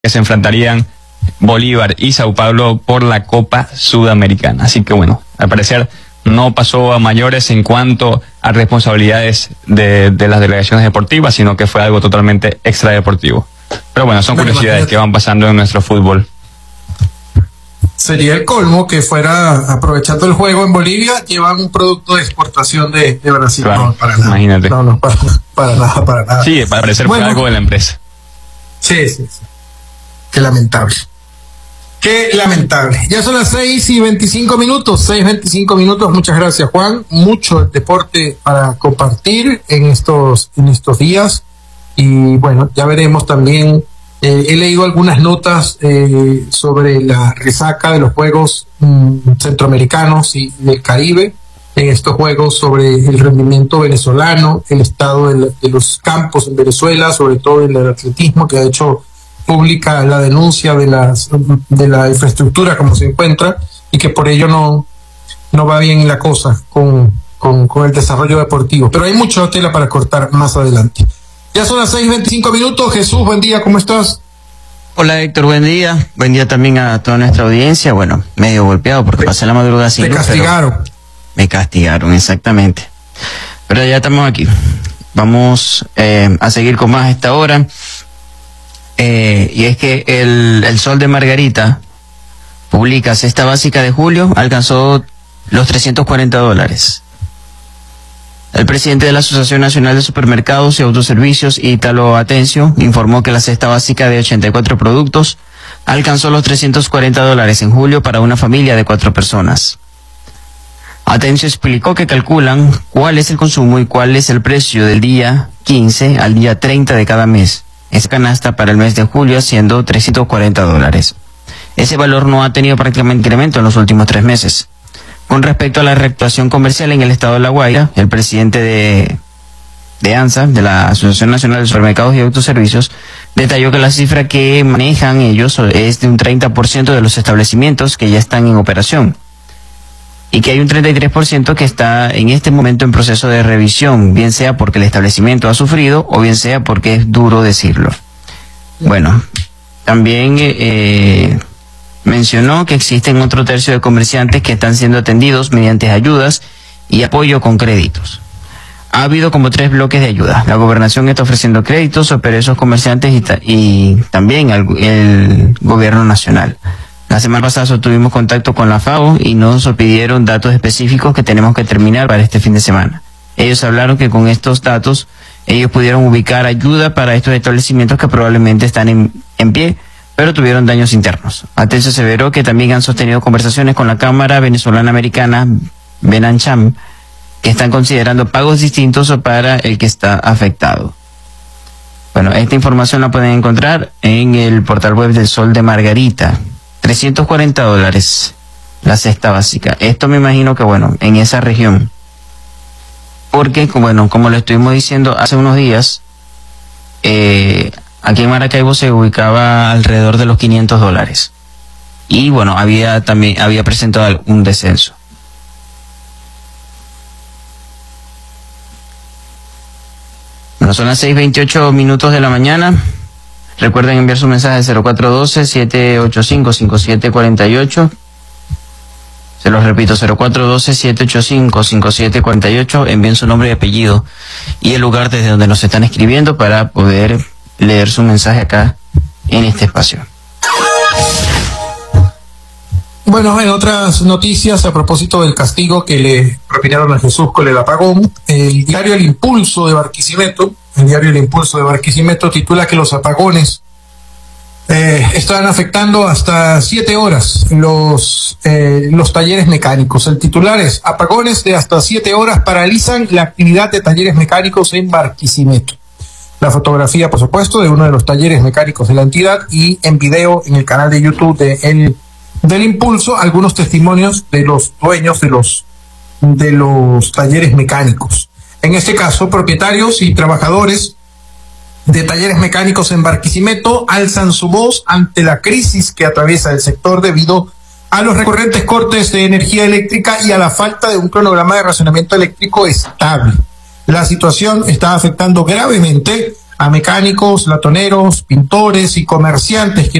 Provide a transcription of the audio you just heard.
que se enfrentarían Bolívar y Sao Paulo por la Copa Sudamericana. Así que bueno, al parecer no pasó a mayores en cuanto a responsabilidades de las delegaciones deportivas, sino que fue algo totalmente extradeportivo. Pero bueno, son curiosidades que van pasando en nuestro fútbol. Sería el colmo que fuera, aprovechando el juego en Bolivia, llevan un producto de exportación de Brasil. Claro, no, para nada. Imagínate. No, para nada. Sí, para parecer fue algo de la empresa. Sí. Qué lamentable. Ya son las 6:25. Muchas gracias, Juan. Mucho deporte para compartir en estos días. Y bueno, ya veremos también. He leído algunas notas sobre la resaca de los Juegos Centroamericanos y del Caribe en estos Juegos, sobre el rendimiento venezolano, el estado de los campos en Venezuela, sobre todo el atletismo, que ha hecho pública la denuncia de la infraestructura como se encuentra, y que por ello no va bien la cosa con el desarrollo deportivo. Pero hay mucha tela para cortar más adelante. Ya son las 6:25. Jesús, buen día, ¿cómo estás? Hola Héctor, buen día. Buen día también a toda nuestra audiencia. Bueno, medio golpeado porque pasé la madrugada sin luz. Me castigaron, exactamente. Pero ya estamos aquí. Vamos a seguir con más a esta hora. Y es que el Sol de Margarita publica cesta básica de julio, alcanzó los $340. El presidente de la Asociación Nacional de Supermercados y Autoservicios, Ítalo Atencio, informó que la cesta básica de 84 productos alcanzó los $340 en julio para una familia de 4 personas. Atencio explicó que calculan cuál es el consumo y cuál es el precio del día 15 al día 30 de cada mes. Esa canasta para el mes de julio siendo $340. Ese valor no ha tenido prácticamente incremento en los últimos 3 meses. Con respecto a la reactuación comercial en el estado de La Guaira, el presidente de ANSA, de la Asociación Nacional de Supermercados y Autoservicios, detalló que la cifra que manejan ellos es de un 30% de los establecimientos que ya están en operación, y que hay un 33% que está en este momento en proceso de revisión, bien sea porque el establecimiento ha sufrido o bien sea porque es duro decirlo. Bueno, también mencionó que existen otro tercio de comerciantes que están siendo atendidos mediante ayudas y apoyo con créditos. Ha habido como 3 bloques de ayuda. La gobernación está ofreciendo créditos para esos comerciantes y también el gobierno nacional. La semana pasada tuvimos contacto con la FAO y nos pidieron datos específicos que tenemos que terminar para este fin de semana. Ellos hablaron que con estos datos ellos pudieron ubicar ayuda para estos establecimientos que probablemente están en pie, pero tuvieron daños internos. Atencio aseveró que también han sostenido conversaciones con la Cámara Venezolana Americana, Benancham, que están considerando pagos distintos para el que está afectado. Bueno, esta información la pueden encontrar en el portal web del Sol de Margarita. $340 la cesta básica. Esto me imagino que, bueno, en esa región. Porque, bueno, como lo estuvimos diciendo hace unos días, aquí en Maracaibo se ubicaba alrededor de los $500. Y bueno, había presentado un descenso. Bueno, son las 6:28 de la mañana. Recuerden enviar su mensaje al 0412-785-5748. Se los repito, 0412-785-5748. Envíen su nombre y apellido y el lugar desde donde nos están escribiendo para poder leer su mensaje acá en este espacio. Bueno, en otras noticias, a propósito del castigo que le propinaron a Jesús con el apagón, el diario El Impulso de Barquisimeto titula que los apagones están afectando hasta 7 horas los talleres mecánicos. El titular es: apagones de hasta 7 horas paralizan la actividad de talleres mecánicos en Barquisimeto. La fotografía, por supuesto, de uno de los talleres mecánicos de la entidad, y en video en el canal de YouTube del Impulso algunos testimonios de los dueños de los talleres mecánicos. En este caso, propietarios y trabajadores de talleres mecánicos en Barquisimeto alzan su voz ante la crisis que atraviesa el sector debido a los recurrentes cortes de energía eléctrica y a la falta de un cronograma de racionamiento eléctrico estable. La situación está afectando gravemente a mecánicos, latoneros, pintores y comerciantes que